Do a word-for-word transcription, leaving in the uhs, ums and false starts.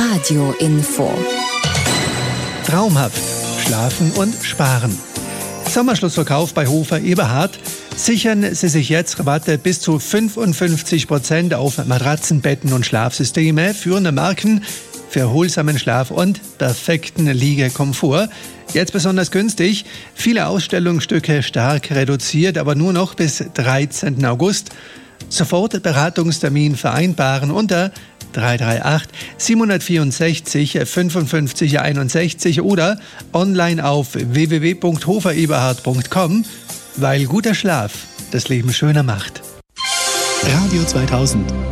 Radio Info. Traumhaft. Schlafen und sparen. Sommerschlussverkauf bei Hofer Eberhard. Sichern Sie sich jetzt Rabatte bis zu fünfundfünfzig Prozent auf Matratzen, Betten und Schlafsysteme. Führende Marken für erholsamen Schlaf und perfekten Liegekomfort. Jetzt besonders günstig. Viele Ausstellungsstücke stark reduziert, aber nur noch bis dreizehnten August. Sofort Beratungstermin vereinbaren unter drei drei acht sieben vier sechs fünf fünf eins sechs oder online auf w w w punkt hofer eberhard punkt com, weil guter Schlaf das Leben schöner macht. Radio zweitausend.